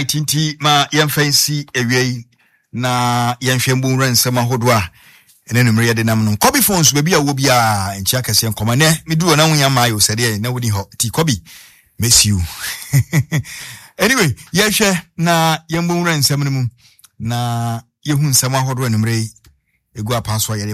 tinti ma yemfansi ewie na yenhwembu nsɛm ahodo a ene numere yɛ de nam no Kobi phones be bia wo bia enchia kase nkoma ne meduro na wonya ma yo sɛde na wodi hɔ ti Kobi miss you anyway yɛhwɛ na yembu nsɛm no mu na yehu nsɛm ahodo numere egu apaso yɛ